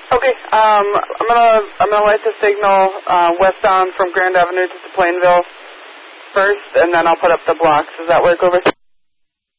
Okay, I'm gonna light the signal westbound from Grand Avenue to Plainville first, and then I'll put up the blocks. Does that work over?